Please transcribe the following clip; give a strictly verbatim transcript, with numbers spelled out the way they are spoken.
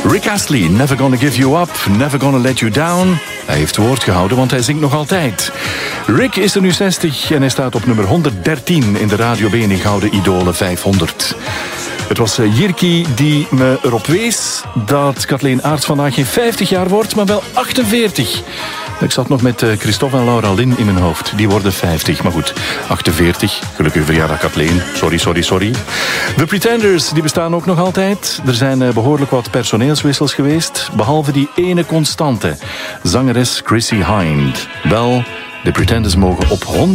Rick Astley, Never Gonna Give You Up, Never Gonna Let You Down. Hij heeft woord gehouden, want hij zingt nog altijd. Rick is er nu zestig en hij staat op nummer honderddertien in de Radio Bene Gouden Idolen vijfhonderd. Het was Jirki die me erop wees dat Kathleen Aerts vandaag geen vijftig jaar wordt, maar wel achtenveertig. Ik zat nog met Christophe en Laura Lin in mijn hoofd. Die worden vijftig, maar goed, achtenveertig. Gelukkig verjaardag Kathleen. Sorry, sorry, sorry. The Pretenders, die bestaan ook nog altijd. Er zijn behoorlijk wat personeelswissels geweest, behalve die ene constante. Zangeres Chrissie Hynde. Wel, The Pretenders mogen op honderd